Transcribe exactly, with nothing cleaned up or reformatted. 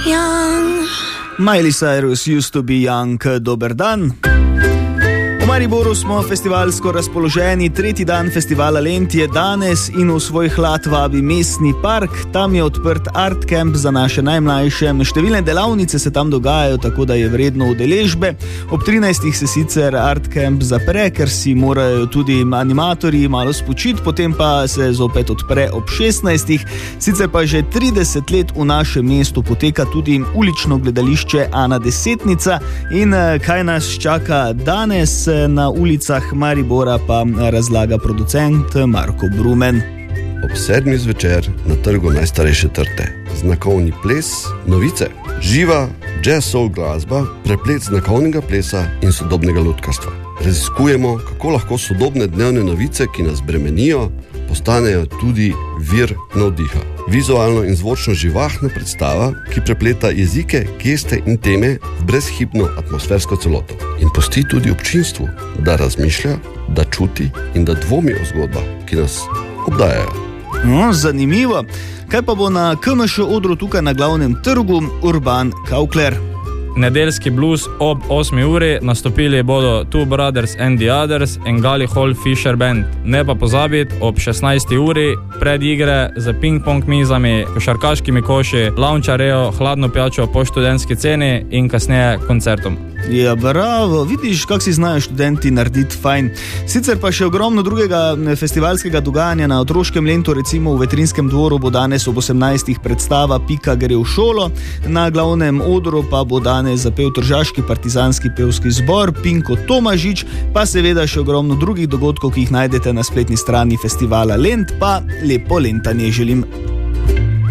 young. Miley Cyrus used to be young. Dober dan. V Mariboru smo festivalsko razpoloženi. Tretji dan festivala Lent je danes in v svoj hlad vabi mestni park. Tam je odprt art camp za naše najmlajše. Številne delavnice se tam dogajajo, tako da je vredno udeležbe. Ob trinajstih se sicer art camp zapre, ker si morajo tudi animatorji malo spočiti, potem pa se zopet odpre ob šestnajstih. Sicer pa že trideset let v našem mestu poteka tudi ulično gledališče Ana Desetnica. In kaj nas čaka danes na ulicah Maribora, pa razlaga producent Marko Brumen. Ob sedmih zvečer na trgu najstarejše trte. Znakovni ples, novice, živa jazz-soul glasba, preplet znakovnega plesa in sodobnega lutkarstva. Raziskujemo, kako lahko sodobne dnevne novice, ki nas bremenijo, postanejo tudi vir navdiha. Vizualno in zvočno živahna predstava, ki prepleta jezike, geste in teme v brezhibno atmosfersko celoto. In pusti tudi občinstvu, da razmišlja, da čuti in da dvomi o zgodbah, ki nas obdajajo. No, zanimivo. Kaj pa bo na K M Š odru tukaj na glavnem trgu? Urban Kaukler. Nedeljski blues ob osmi uri, nastopili bodo Two Brothers and the Others in Gully Hall Fisher Band. Ne pa pozabiti, ob šestnajsti uri predigre z ping-pong mizami, košarkaškimi koši, lounge areo, hladno pijačo po študentski ceni in kasneje koncertom. Ja, bravo, vidiš, kako si znajo študenti narediti fajn. Sicer pa še ogromno drugega festivalskega dogajanja na otroškem Lentu, recimo v Vetrinskem dvoru bo danes ob osemnajstih predstava Pika gre v šolo, na glavnem odru pa bo danes zapel tržaški partizanski pevski zbor Pinko Tomažič, pa seveda še ogromno drugih dogodkov, ki jih najdete na spletni strani festivala Lent, pa lepo lentanje želim.